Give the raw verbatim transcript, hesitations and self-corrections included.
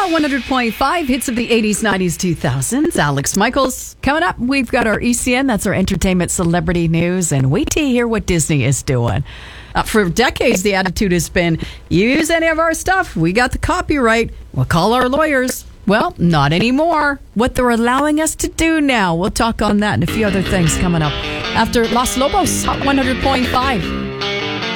Hot one hundred point five, hits of the eighties, nineties, two thousands. Alex Michaels. Coming up, we've got our E C N. That's our entertainment celebrity news. And wait till you hear what Disney is doing. Uh, for decades, the attitude has been, use any of our stuff. We got the copyright. We'll call our lawyers. Well, not anymore. What they're allowing us to do now. We'll talk on that and a few other things coming up after Los Lobos, Hot one hundred point five.